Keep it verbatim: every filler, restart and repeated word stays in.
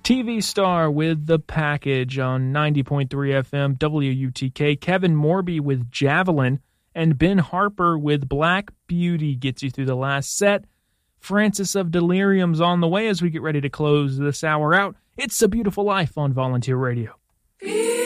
T V Star with The Package on ninety point three F M W U T K. Kevin Morby with Javelin. And Ben Harper with Black Beauty gets you through the last set. Francis of Delirium's on the way as we get ready to close this hour out. It's A Beautiful Life on Volunteer Radio.